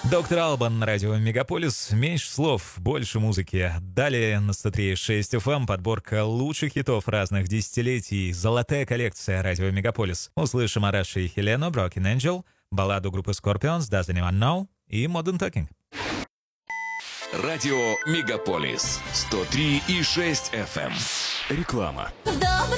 Доктор Албан на радио Мегаполис. Меньше слов, больше музыки. Далее на 103.6 FM подборка лучших хитов разных десятилетий. Золотая коллекция радио Мегаполис. Услышим Араши и Хелену, Broken Angel, балладу группы Scorpions, Does Anyone Know и Modern Talking. Радио Мегаполис 103,6 FM. Реклама.